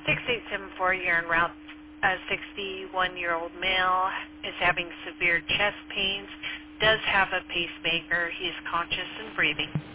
6874, you're en route. A 61-year-old male is having severe chest pains, does have a pacemaker. He is conscious and breathing.